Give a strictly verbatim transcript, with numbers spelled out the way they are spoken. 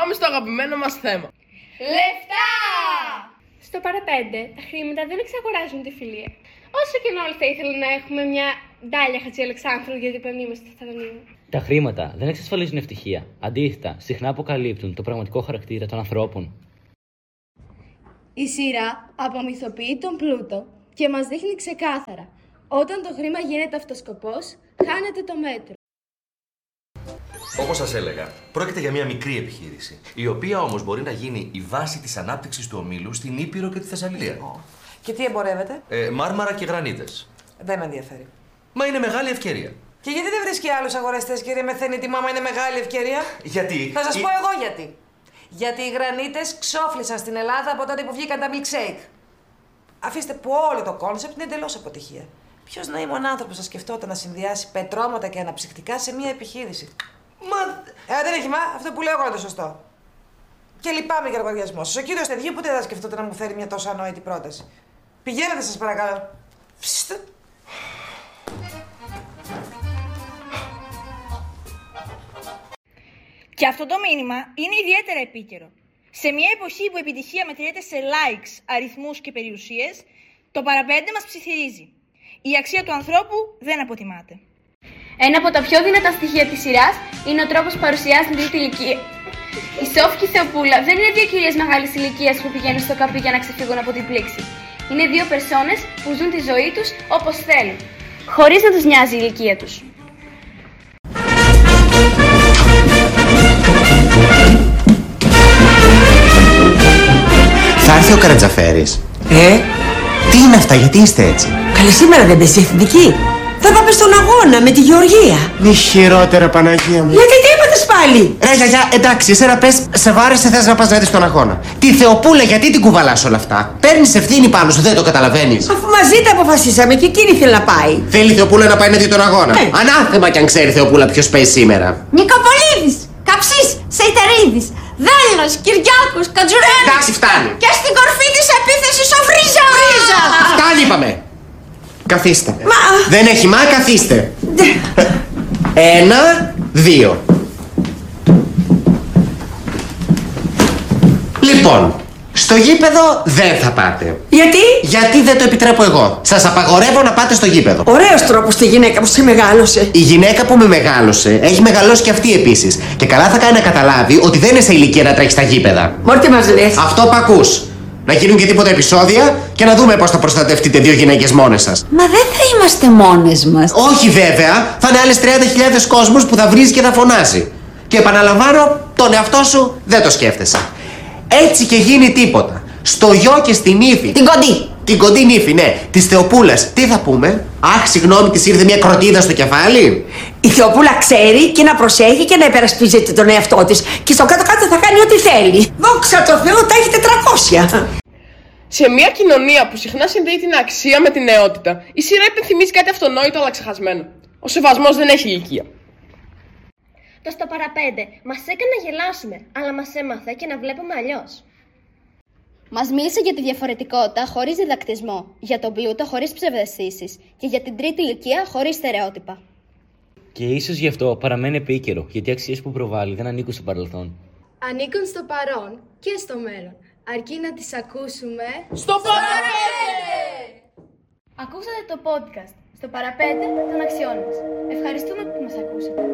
πάμε στο αγαπημένο μας θέμα. Λεφτά! Στο παραπέντε, τα χρήματα δεν εξαγοράζουν τη φιλία. Όσο και να όλοι θα ήθελα να έχουμε μια Ντάλια Χατζη-Αλεξάνδρου γιατί δεν είμαστε στο θαλαμείο. Τα χρήματα δεν εξασφαλίζουν ευτυχία. Αντίθετα, συχνά αποκαλύπτουν το πραγματικό χαρακτήρα των ανθρώπων. Η σειρά απομυθοποιεί τον πλούτο και μας δείχνει ξεκάθαρα. Όταν το χρήμα γίνεται αυτοσκοπός, χάνεται το μέτρο. Όπως σας έλεγα, πρόκειται για μια μικρή επιχείρηση, η οποία όμως μπορεί να γίνει η βάση της ανάπτυξης του ομίλου στην Ήπειρο και τη Θεσσαλία. Και τι εμπορεύετε? Ε, μάρμαρα και γρανίτες. Δεν με ενδιαφέρει. Μα είναι μεγάλη ευκαιρία. Και γιατί δεν βρίσκει άλλους αγοραστές, κύριε Μεθένη, τη μάμα είναι μεγάλη ευκαιρία? Γιατί? Θα σας η... πω εγώ γιατί. Γιατί οι γρανίτες ξόφλησαν στην Ελλάδα από τότε που βγήκαν τα milkshake. Αφήστε που όλο το κόνσεπτ είναι εντελώς αποτυχία. Ποιος να είμαι ο άνθρωπος θα σκεφτόταν να συνδυάσει πετρώματα και αναψυκτικά σε μια επιχείρηση? Μα... Ε, δεν έχει μα, αυτό που λέω εγώ είναι το σωστό. Και λυπάμαι για λογαριασμό σας. Ο κύριος Τεδιού ποτέ δεν θα σκεφτόταν να μου φέρει μια τόσο ανόητη πρόταση. Πηγαίνετε σας παρακαλώ. Φυσστε. Και αυτό το μήνυμα είναι ιδιαίτερα επίκαιρο. Σε μια εποχή που η επιτυχία μετριέται σε likes, αριθμούς και περιουσίες, το παραπέντε μας ψιθυρίζει. Η αξία του ανθρώπου δεν αποτιμάται. Ένα από τα πιο δυνατά στοιχεία της σειράς είναι ο τρόπος που παρουσιάζει την τρίτη ηλικία. Η Σόφη και η Θεοπούλα δεν είναι δύο κυρίες μεγάλης ηλικίας που πηγαίνουν στο καπί για να ξεφύγουν από την πλήξη. Είναι δύο περσόνες που ζουν τη ζωή τους όπως θέλουν, χωρίς να τους νοιάζει η ηλικία τους. Θα έρθει ο Καρατζαφέρης. Ε, Τι είναι αυτά, γιατί είστε έτσι? καλή σήμερα δεν πες η εθνική. Θα πάμε στον αγώνα με τη Γεωργία. Μη χειρότερα, Παναγία μου. Γιατί τι έπαθες πάλι? Ρε γιαγιά, εντάξει, εσένα πες, σε βάρεσε, θες να πας να δεις τον αγώνα. Τη Θεοπούλα, γιατί την κουβαλάς όλα αυτά? Παίρνεις ευθύνη πάνω σου, δεν το καταλαβαίνεις? Αφού μαζί τα αποφασίσαμε και εκείνη θέλει να πάει. Θέλει η Θεοπούλα να πάει να δει τον αγώνα. Ναι. Ανάθεμα κι αν ξέρει η Θεοπούλα ποιος παίζει σήμερα. Νικοπολίδης, Καψής, Σεϊτερίδης, Δέλλος, Κυριάκος, Κατζουρέλης. Εντάξει, φτάνει. Και στην κορφή της επίθεσης ο Βρίζα. Βρίζα. Φτάνει, είπαμε. Καθίστε. Μα... Δεν έχει μα, καθίστε. Ένα, δύο. Λοιπόν, στο γήπεδο δεν θα πάτε. Γιατί? Γιατί δεν το επιτρέπω εγώ. Σας απαγορεύω να πάτε στο γήπεδο. Ωραίος τρόπος τη γυναίκα που σε μεγάλωσε. Η γυναίκα που με μεγάλωσε έχει μεγαλώσει και αυτή επίσης. Και καλά θα κάνει να καταλάβει ότι δεν είναι σε ηλικία να τρέχει στα γήπεδα. Μωρ, τι μας λες? Αυτό που ακούς. Να γίνουν και τίποτα επεισόδια και να δούμε πώς θα προστατευτείτε δύο γυναίκες μόνες σας. Μα δεν θα είμαστε μόνες μας. Όχι βέβαια, θα είναι άλλες τριάντα χιλιάδες κόσμος που θα βρίζει και θα φωνάζει. Και επαναλαμβάνω, τον εαυτό σου δεν το σκέφτεσαι. Έτσι και γίνει τίποτα. Στο γιο και στην ύφη. Την κοντή. Την κοντή νύφη, ναι. Της Θεοπούλας, τι θα πούμε? Αχ, συγγνώμη, της ήρθε μια κροτίδα στο κεφάλι. Η Θεοπούλα ξέρει και να προσέχει και να υπερασπίζεται τον εαυτό της. Και στο κάτω-κάτω θα κάνει ό,τι θέλει. Δόξα τω Θεώ, τα έχει τετρακόσια. Σε μια κοινωνία που συχνά συνδέει την αξία με την νεότητα, η σειρά υπενθυμίζει κάτι αυτονόητο αλλά ξεχασμένο. Ο σεβασμός δεν έχει ηλικία. Το στο παραπέντε μας έκανε να γελάσουμε, αλλά μας έμαθε και να βλέπουμε αλλιώς. Μας μίλησε για τη διαφορετικότητα χωρίς διδακτισμό, για τον πλούτο χωρίς ψευδαισθήσεις και για την τρίτη ηλικία χωρίς στερεότυπα. Και ίσως γι' αυτό παραμένει επίκαιρο, γιατί οι αξίες που προβάλλει δεν ανήκουν στο παρελθόν. Ανήκουν στο παρόν και στο μέλλον, αρκεί να τις ακούσουμε Στο παραπέντε! Ακούσατε το podcast στο παραπέντε των αξιών μας. Ευχαριστούμε που μας ακούσατε.